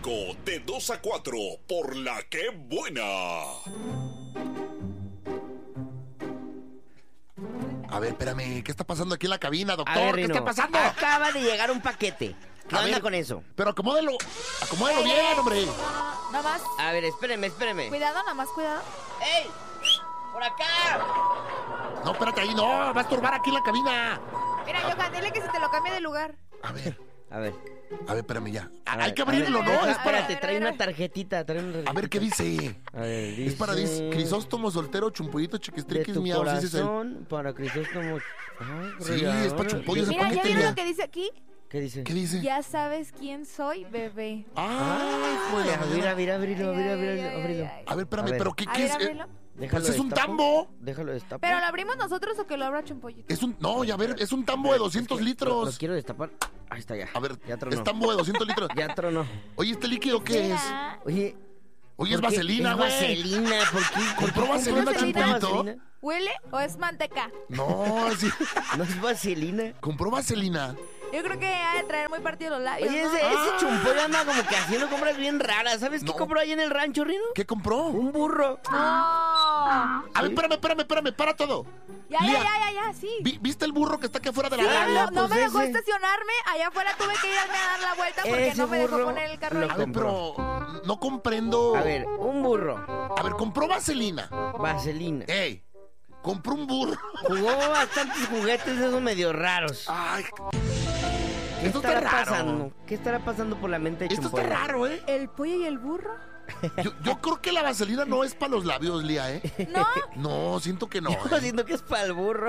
circo, de 2 a 4, por La Que Buena. A ver, espérame, ¿qué está pasando aquí en la cabina, doctor? A ver, ¿Qué Rino, está pasando? acaba de llegar un paquete. ¿Qué A onda ver, con eso? Pero acomódelo bien, hombre. Nada más. A ver, espéreme. Cuidado, nada más cuidado. ¡Ey! ¡Por acá! No, espérate ahí, no, va a estorbar aquí en la cabina. Mira, Johan, dile que se te lo cambie de lugar. A ver, espérame ya. Hay que abrirlo, a ¿no? ver, Es para... espérate, trae una tarjetita. A ver, ¿qué dice? A ver, dice... Es para Crisóstomo, soltero, chumpollito, De chiquistriquis, tu miau. Sí, es el... corazón, para Crisóstomo... Sí, es para Chumpollo ese Mira, ¿ya paquete. vieron Mira. lo que dice aquí? ¿Qué dice? ¿Qué dice? Ya sabes quién soy, bebé. Ay, pues la mañana. Mira, ábrelo. A ver, espérame, A ver. pero ¿qué A es? ver, ábrelo. Déjalo Pues es un destapo. tambo. Déjalo destapar. ¿Pero lo abrimos nosotros o que lo abra Chumpollito? Es un... No, ya ver, es un tambo de 200 Lo litros. quiero destapar. Ahí está ya. A ver, ya tronó. es tambo de 200 litros. Ya tronó. Oye, ¿este líquido qué es? Mira. Oye, Oye, es ¿por qué? vaselina, Es güey. vaselina, ¿por qué? ¿Compró vaselina, vaselina? Chumpolito? ¿Huele o es manteca? No, sí. ¿No es vaselina? ¿Compró vaselina? Yo creo que ha de traer muy partido los labios, Oye, ¿no? ese Chumpollo anda como que haciendo compras bien raras. ¿Sabes qué No. compró ahí en el rancho, Rino? ¿Qué compró? Un burro. No. A ver, espérame, para todo. Ya, sí. ¿Viste el burro que está aquí afuera de la Sí, radio? no me pues dejó ese. estacionarme. Allá afuera tuve que irme a dar la vuelta porque Ese no me dejó burro poner el carro lo ahí. A ver, pero no comprendo. A ver, un burro. A ver, compró vaselina. Vaselina. Ey, compró un burro. Jugó bastantes juguetes de esos medio raros. Ay, ¿Qué esto está estará raro. pasando? ¿Qué estará pasando por la mente de Esto está Chumpollo? raro, ¿eh? ¿El pollo y el burro? Yo creo que la vaselina no es para los labios, Lía, ¿eh? ¿No? No, siento que no. Yo siento que es para el burro.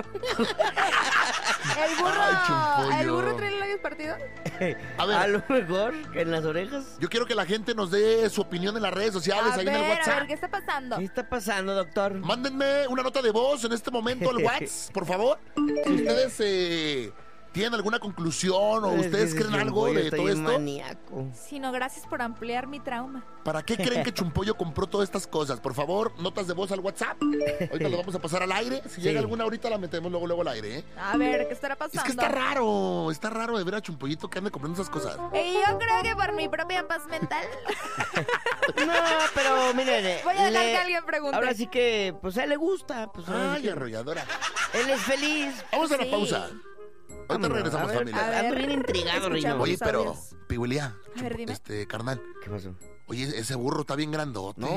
¿El burro, Ay, Chumpollo. ¿el burro trae los labios partidos? A ver. A lo mejor que en las orejas. Yo quiero que la gente nos dé su opinión en las redes sociales, ahí en el a WhatsApp. ver, ¿qué está pasando? ¿Qué está pasando, doctor? Mándenme una nota de voz en este momento al WhatsApp, por favor. Si ustedes tienen alguna conclusión o ustedes creen algo de todo esto, maníaco. Sino gracias por ampliar mi trauma. ¿para qué creen que Chumpollo compró todas estas cosas? Por favor, notas de voz al WhatsApp. Ahorita lo vamos a pasar al aire. Si llega alguna ahorita la metemos luego al aire, ¿eh? A ver, ¿qué estará pasando? Es que está raro de ver a Chumpollito que ande comprando esas cosas. Y yo creo que por mi propia paz mental No, pero miren. voy a dejar que alguien pregunte. Ahora sí que, pues a él le gusta. Pues, ahora sí Ay, que arrolladora. él es feliz. Vamos a la Sí. pausa. Ahorita Vámonos, regresamos, a ver, familia. a ver. Ando bien intrigado, Rino. Escuchamos. Oye, pero, audios. Pihuelía, A ver, dime. carnal. ¿Qué pasó? Oye, ese burro está bien grandote. No,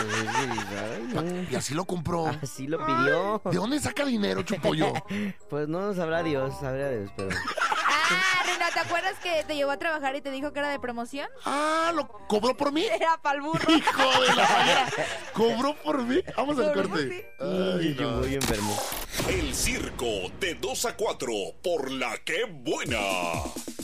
pues, Y así lo compró. así lo pidió. ¿De dónde saca dinero, Chumpollo? Pues no sabrá Dios, pero... Ah, Reina, ¿te acuerdas que te llevó a trabajar y te dijo que era de promoción? Ah, ¿lo cobró por mí? Era para el burro. Hijo de la mañana. ¿Cobró por mí? Vamos al Cobró por corte. ti. Ay, Yo no. voy enfermo. El circo, de 2 a 4, por La Que Buena.